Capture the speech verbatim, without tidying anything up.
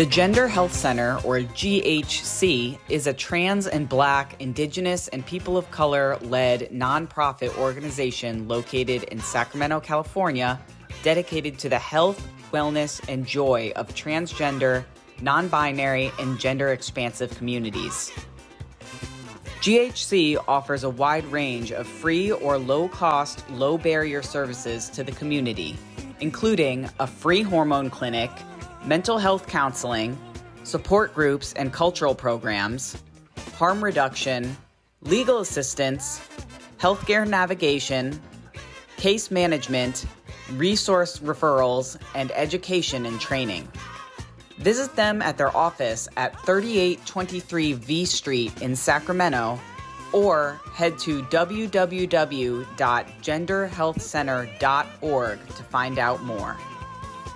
The Gender Health Center, or G H C, is a trans and Black, Indigenous, and people of color-led nonprofit organization located in Sacramento, California, dedicated to the health, wellness, and joy of transgender, non-binary, and gender-expansive communities. G H C offers a wide range of free or low-cost, low-barrier services to the community, including a free hormone clinic, mental health counseling, support groups and cultural programs, harm reduction, legal assistance, healthcare navigation, case management, resource referrals, and education and training. Visit them at their office at thirty-eight twenty-three V Street in Sacramento, or head to w w w dot gender health center dot org to find out more.